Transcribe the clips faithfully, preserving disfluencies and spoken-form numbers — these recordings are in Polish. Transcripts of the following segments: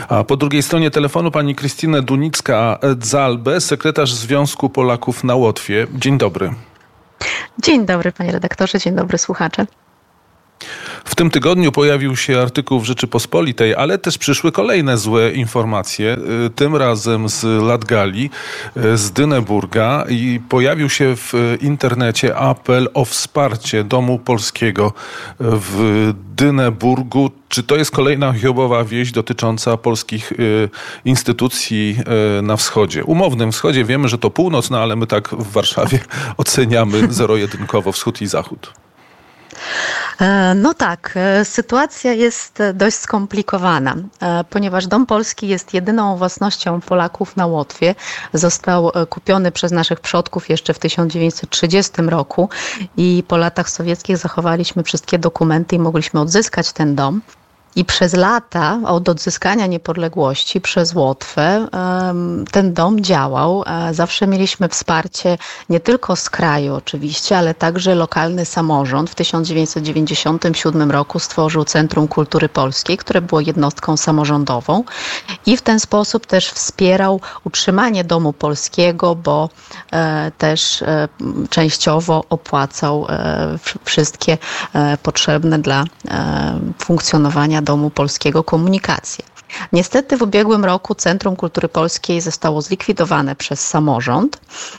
A po drugiej stronie telefonu pani Krystyna Dunicka-Dzalbę, sekretarz Związku Polaków na Łotwie. Dzień dobry. Dzień dobry, panie redaktorze, dzień dobry słuchacze. W tym tygodniu pojawił się artykuł w Rzeczypospolitej, ale też przyszły kolejne złe informacje, tym razem z Latgali, z Dyneburga, i pojawił się w internecie apel o wsparcie Domu Polskiego w Dyneburgu. Czy to jest kolejna hiobowa wieść dotycząca polskich instytucji na wschodzie? Umownym wschodzie, wiemy, że to północ, no ale my tak w Warszawie oceniamy zero-jedynkowo wschód i zachód. No tak, sytuacja jest dość skomplikowana, ponieważ Dom Polski jest jedyną własnością Polaków na Łotwie. Został kupiony przez naszych przodków jeszcze w tysiąc dziewięćset trzydziestym roku i po latach sowieckich zachowaliśmy wszystkie dokumenty i mogliśmy odzyskać ten dom. I przez lata, od odzyskania niepodległości przez Łotwę, ten dom działał. Zawsze mieliśmy wsparcie nie tylko z kraju oczywiście, ale także lokalny samorząd. W tysiąc dziewięćset dziewięćdziesiątym siódmym roku stworzył Centrum Kultury Polskiej, które było jednostką samorządową i w ten sposób też wspierał utrzymanie Domu Polskiego, bo też częściowo opłacał wszystkie potrzebne dla funkcjonowania Domu Polskiego komunikację. Niestety w ubiegłym roku Centrum Kultury Polskiej zostało zlikwidowane przez samorząd.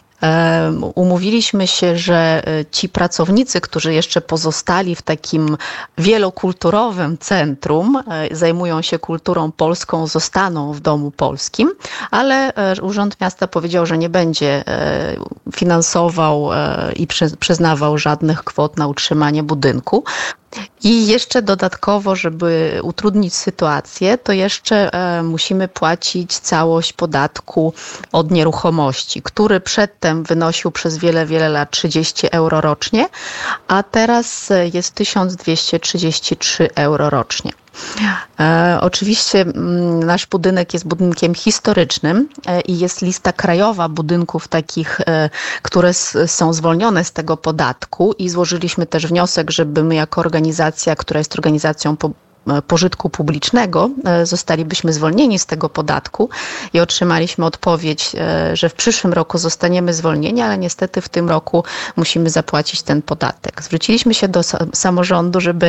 Umówiliśmy się, że ci pracownicy, którzy jeszcze pozostali w takim wielokulturowym centrum, zajmują się kulturą polską, zostaną w Domu Polskim, ale Urząd Miasta powiedział, że nie będzie finansował i przyznawał żadnych kwot na utrzymanie budynku. I jeszcze dodatkowo, żeby utrudnić sytuację, to jeszcze e, musimy płacić całość podatku od nieruchomości, który przedtem wynosił przez wiele, wiele lat trzydzieści euro rocznie, a teraz jest tysiąc dwieście trzydzieści trzy euro rocznie. E, oczywiście m, nasz budynek jest budynkiem historycznym e, i jest lista krajowa budynków takich, e, które s, są zwolnione z tego podatku i złożyliśmy też wniosek, żeby my jako organizacja, która jest organizacją po, pożytku publicznego, zostalibyśmy zwolnieni z tego podatku i otrzymaliśmy odpowiedź, że w przyszłym roku zostaniemy zwolnieni, ale niestety w tym roku musimy zapłacić ten podatek. Zwróciliśmy się do samorządu, żeby,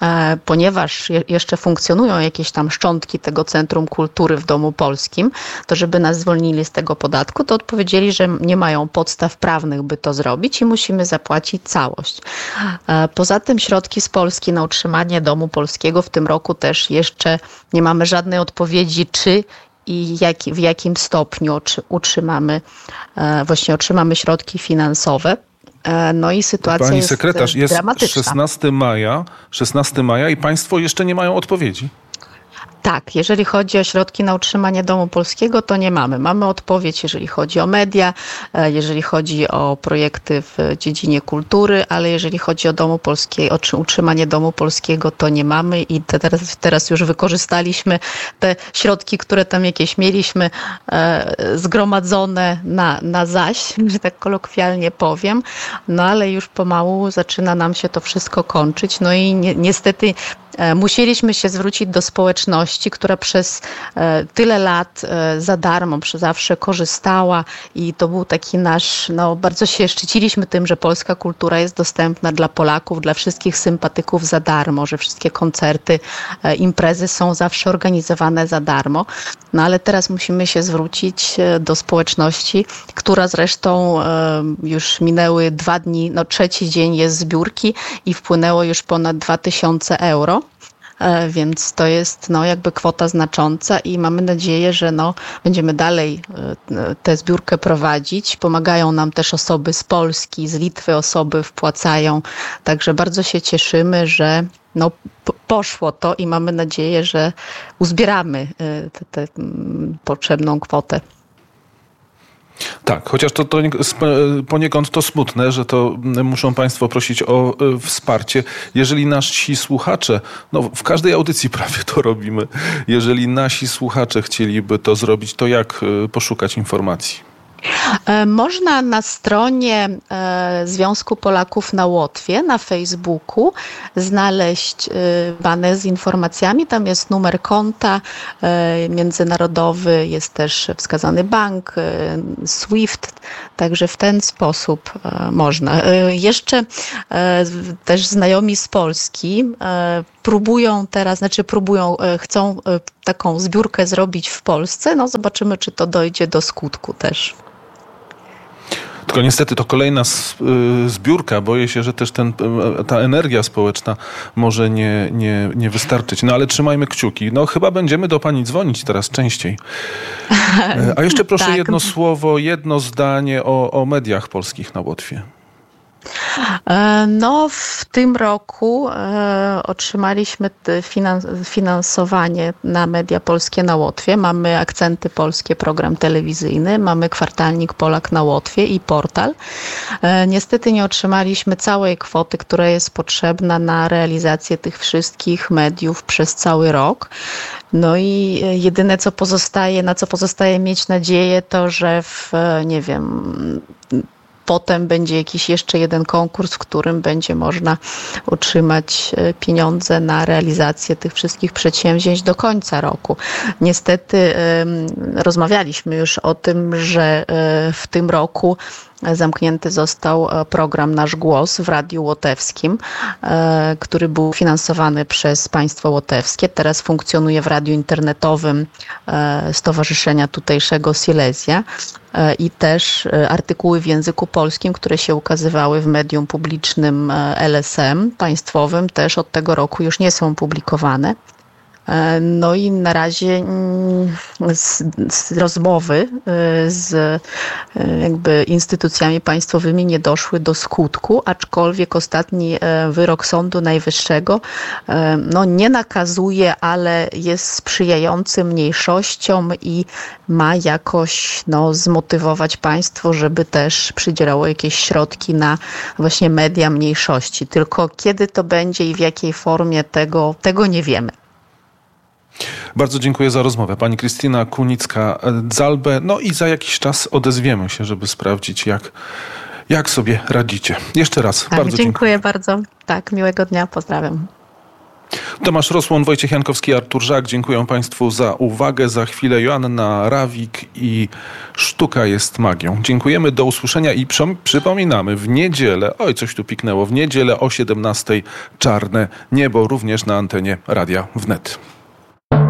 ponieważ jeszcze funkcjonują jakieś tam szczątki tego Centrum Kultury w Domu Polskim, to żeby nas zwolnili z tego podatku, to odpowiedzieli, że nie mają podstaw prawnych, by to zrobić i musimy zapłacić całość. Poza tym środki z Polski na utrzymanie Domu Polskiego w tym roku też jeszcze nie mamy żadnej odpowiedzi, czy i jak, w jakim stopniu utrzymamy, właśnie otrzymamy środki finansowe. No i sytuacja Pani jest sekretarz, jest dramatyczna. szesnastego maja i państwo jeszcze nie mają odpowiedzi. Tak, jeżeli chodzi o środki na utrzymanie Domu Polskiego, to nie mamy. Mamy odpowiedź, jeżeli chodzi o media, jeżeli chodzi o projekty w dziedzinie kultury, ale jeżeli chodzi o Domu Polskiego, o utrzymanie Domu Polskiego, to nie mamy i teraz, teraz już wykorzystaliśmy te środki, które tam jakieś mieliśmy e, zgromadzone na, na zaś, że tak kolokwialnie powiem, no ale już pomału zaczyna nam się to wszystko kończyć, no i ni- niestety musieliśmy się zwrócić do społeczności, która przez tyle lat za darmo zawsze korzystała i to był taki nasz, no bardzo się szczyciliśmy tym, że polska kultura jest dostępna dla Polaków, dla wszystkich sympatyków za darmo, że wszystkie koncerty, imprezy są zawsze organizowane za darmo. No ale teraz musimy się zwrócić do społeczności, która zresztą już minęły dwa dni, no trzeci dzień jest zbiórki i wpłynęło już ponad dwa tysiące euro. Więc to jest no, jakby kwota znacząca i mamy nadzieję, że no, będziemy dalej tę zbiórkę prowadzić. Pomagają nam też osoby z Polski, z Litwy osoby wpłacają. Także bardzo się cieszymy, że no, poszło to i mamy nadzieję, że uzbieramy tę potrzebną kwotę. Tak, chociaż to, to poniekąd to smutne, że to muszą państwo prosić o wsparcie. Jeżeli nasi słuchacze, no w każdej audycji prawie to robimy, jeżeli nasi słuchacze chcieliby to zrobić, to jak poszukać informacji? Można na stronie Związku Polaków na Łotwie, na Facebooku znaleźć banę z informacjami. Tam jest numer konta międzynarodowy, jest też wskazany bank, SWIFT, także w ten sposób można. Jeszcze też znajomi z Polski próbują teraz, znaczy próbują, chcą taką zbiórkę zrobić w Polsce. No zobaczymy, czy to dojdzie do skutku też. Tylko niestety to kolejna zbiórka. Boję się, że też ten, ta energia społeczna może nie, nie, nie wystarczyć. No ale trzymajmy kciuki. No chyba będziemy do pani dzwonić teraz częściej. A jeszcze proszę tak. jedno słowo, jedno zdanie o, o mediach polskich na Łotwie. No, w tym roku e, otrzymaliśmy finansowanie na media polskie na Łotwie. Mamy Akcenty Polskie, program telewizyjny, mamy kwartalnik Polak na Łotwie i portal. E, niestety nie otrzymaliśmy całej kwoty, która jest potrzebna na realizację tych wszystkich mediów przez cały rok. No i jedyne, co pozostaje, na co pozostaje mieć nadzieję, to że w, nie wiem, potem będzie jakiś jeszcze jeden konkurs, w którym będzie można otrzymać pieniądze na realizację tych wszystkich przedsięwzięć do końca roku. Niestety rozmawialiśmy już o tym, że w tym roku zamknięty został program Nasz Głos w Radiu Łotewskim, który był finansowany przez państwo łotewskie. Teraz funkcjonuje w radiu internetowym Stowarzyszenia Tutejszego Silesia i też artykuły w języku polskim, które się ukazywały w medium publicznym L S M państwowym, też od tego roku już nie są publikowane. No i na razie z, z rozmowy z jakby instytucjami państwowymi nie doszły do skutku, aczkolwiek ostatni wyrok Sądu Najwyższego no, nie nakazuje, ale jest sprzyjający mniejszościom i ma jakoś no, zmotywować państwo, żeby też przydzielało jakieś środki na właśnie media mniejszości. Tylko kiedy to będzie i w jakiej formie, tego, tego nie wiemy. Bardzo dziękuję za rozmowę. Pani Krystyna Kunicka-Dzalbę. No i za jakiś czas odezwiemy się, żeby sprawdzić, jak, jak sobie radzicie. Jeszcze raz tak, bardzo dziękuję. Dziękuję bardzo. Tak, miłego dnia. Pozdrawiam. Tomasz Rosłon, Wojciech Jankowski, Artur Żak. Dziękuję Państwu za uwagę. Za chwilę Joanna Rawik i Sztuka jest magią. Dziękujemy, do usłyszenia i przypominamy, w niedzielę, oj coś tu piknęło, w niedzielę o siedemnastej Czarne Niebo, również na antenie Radia Wnet.